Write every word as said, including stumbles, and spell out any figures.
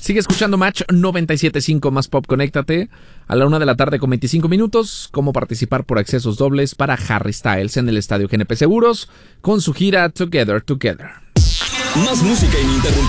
Sigue escuchando Match noventa y siete punto cinco más Pop. Conéctate a la una de la tarde con veinticinco minutos. Cómo participar por accesos dobles para Harry Styles en el Estadio G N P Seguros con su gira Together Together. Más música ininterrumpida.